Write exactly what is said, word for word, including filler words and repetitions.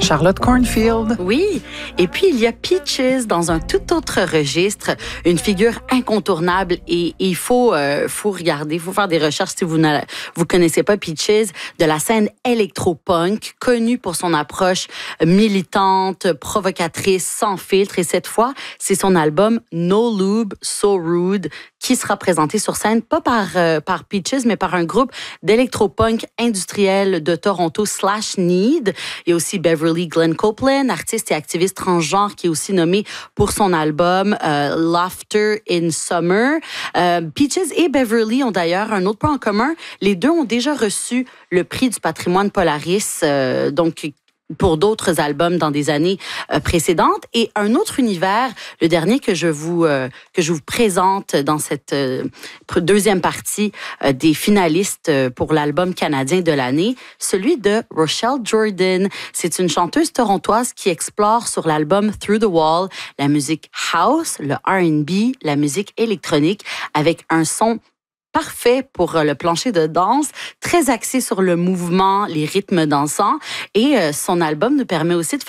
Charlotte Cornfield. Oui, et puis il y a Peaches dans un tout autre registre, une figure incontournable et, et il faut, euh, faut regarder, il faut faire des recherches si vous ne vous connaissez pas Peaches, de la scène électro-punk, connue pour son approche militante, provocatrice, sans filtre. Et cette fois, c'est son album No Lube, So Rude qui sera présenté sur scène, pas par, euh, par Peaches, mais par un groupe d'électro-punk industriel de Toronto, Slash Need. Il y a aussi Beverly Glenn Copeland, artiste et activiste transgenre, qui est aussi nommé pour son album euh, Laughter in Summer. Euh, Peaches et Beverly ont d'ailleurs un autre point en commun. Les deux ont déjà reçu le prix du patrimoine Polaris, euh, donc pour d'autres albums dans des années euh, précédentes. Et un autre univers, le dernier que je vous, euh, que je vous présente dans cette euh, deuxième partie euh, des finalistes pour l'album canadien de l'année, celui de Rochelle Jordan. C'est une chanteuse torontoise qui explore sur l'album Through the Wall la musique house, le R and B, la musique électronique avec un son parfait pour le plancher de danse, très axé sur le mouvement, les rythmes dansants. Et euh, son album nous permet aussi de